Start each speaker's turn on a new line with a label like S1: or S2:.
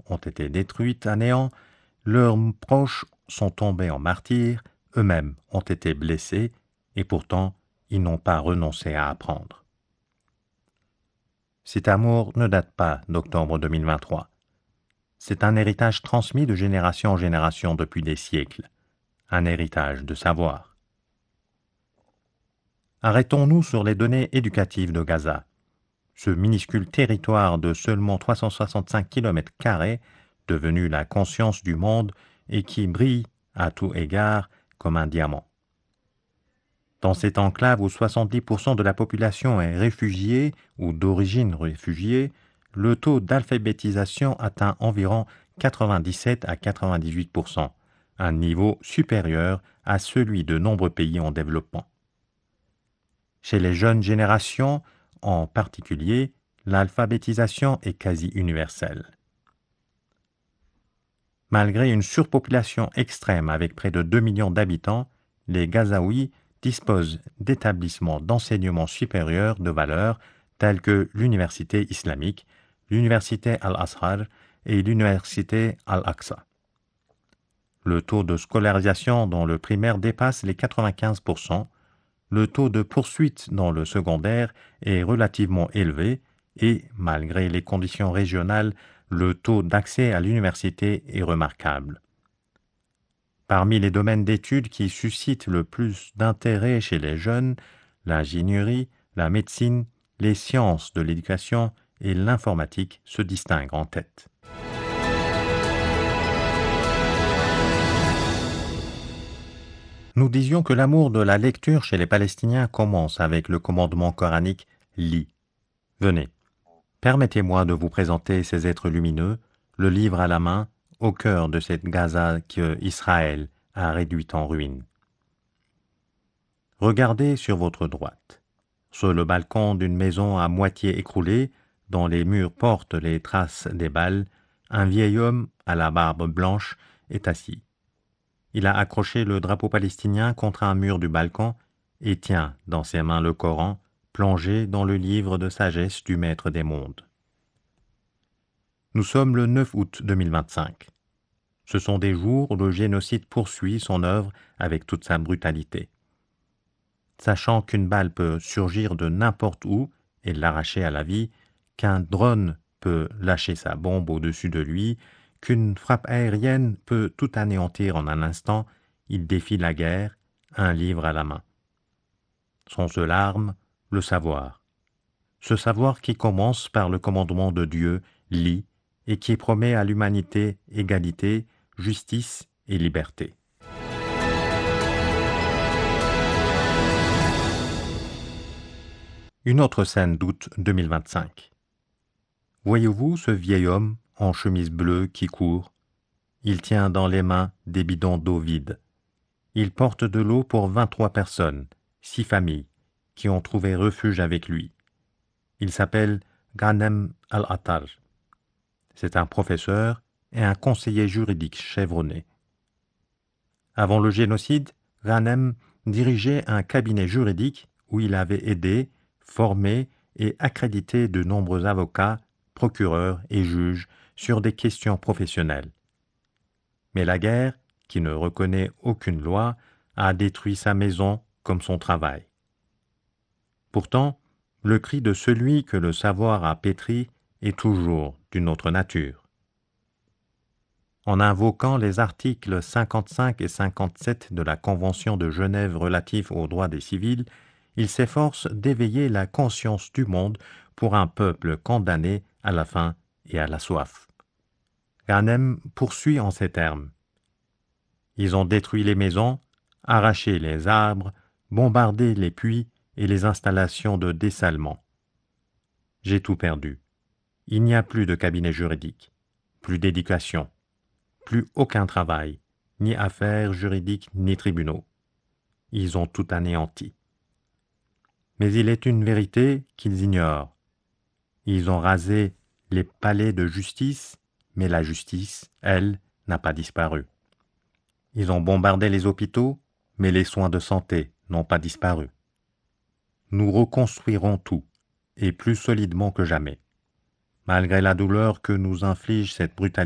S1: ont été détruites à néant, leurs proches sont tombés en martyrs, eux-mêmes ont été blessés, et pourtant ils n'ont pas renoncé à apprendre. Cet amour ne date pas d'octobre 2023. C'est un héritage transmis de génération en génération depuis des siècles, un héritage de savoir. Arrêtons-nous sur les données éducatives de Gaza. Ce minuscule territoire de seulement 365 km², devenu la conscience du monde et qui brille à tout égard comme un diamant. Dans cette enclave où 70% de la population est réfugiée ou d'origine réfugiée, le taux d'alphabétisation atteint environ 97 à 98%, un niveau supérieur à celui de nombreux pays en développement. Chez les jeunes générations, en particulier, l'alphabétisation est quasi universelle. Malgré une surpopulation extrême avec près de 2 millions d'habitants, les Gazaouis disposent d'établissements d'enseignement supérieur de valeur tels que l'université islamique, l'université Al-Azhar et l'université Al-Aqsa. Le taux de scolarisation dans le primaire dépasse les 95%, le taux de poursuite dans le secondaire est relativement élevé et, malgré les conditions régionales, le taux d'accès à l'université est remarquable. Parmi les domaines d'études qui suscitent le plus d'intérêt chez les jeunes, l'ingénierie, la médecine, les sciences de l'éducation et l'informatique se distinguent en tête. Nous disions que l'amour de la lecture chez les Palestiniens commence avec le commandement coranique « Lis ». Venez, permettez-moi de vous présenter ces êtres lumineux, le livre à la main, au cœur de cette Gaza que Israël a réduite en ruine. Regardez sur votre droite. Sur le balcon d'une maison à moitié écroulée, dont les murs portent les traces des balles, un vieil homme à la barbe blanche est assis. Il a accroché le drapeau palestinien contre un mur du balcon et tient dans ses mains le Coran, plongé dans le livre de sagesse du Maître des mondes. Nous sommes le 9 août 2025. Ce sont des jours où le génocide poursuit son œuvre avec toute sa brutalité. Sachant qu'une balle peut surgir de n'importe où et l'arracher à la vie, qu'un drone peut lâcher sa bombe au-dessus de lui, qu'une frappe aérienne peut tout anéantir en un instant, il défie la guerre, un livre à la main. Son seule arme, le savoir. Ce savoir qui commence par le commandement de Dieu, lit, et qui promet à l'humanité égalité, justice et liberté. Une autre scène d'août 2025. Voyez-vous ce vieil homme en chemise bleue qui court? Il tient dans les mains des bidons d'eau vides. Il porte de l'eau pour 23 personnes, 6 familles, qui ont trouvé refuge avec lui. Il s'appelle Ghanem Al-Attar. C'est un professeur et un conseiller juridique chevronné. Avant le génocide, Ghanem dirigeait un cabinet juridique où il avait aidé, formé et accrédité de nombreux avocats, procureurs et juges sur des questions professionnelles. Mais la guerre, qui ne reconnaît aucune loi, a détruit sa maison comme son travail. Pourtant, le cri de celui que le savoir a pétri est toujours d'une autre nature. En invoquant les articles 55 et 57 de la Convention de Genève relative aux droits des civils, il s'efforce d'éveiller la conscience du monde pour un peuple condamné à la faim et à la soif. Ghanem poursuit en ces termes. Ils ont détruit les maisons, arraché les arbres, bombardé les puits et les installations de dessalement. J'ai tout perdu. Il n'y a plus de cabinet juridique, plus d'éducation, plus aucun travail, ni affaires juridiques ni tribunaux. Ils ont tout anéanti. Mais il est une vérité qu'ils ignorent. Ils ont rasé les palais de justice, mais la justice, elle, n'a pas disparu. Ils ont bombardé les hôpitaux, mais les soins de santé n'ont pas disparu. Nous reconstruirons tout, et plus solidement que jamais. Malgré la douleur que nous inflige cette brutalité,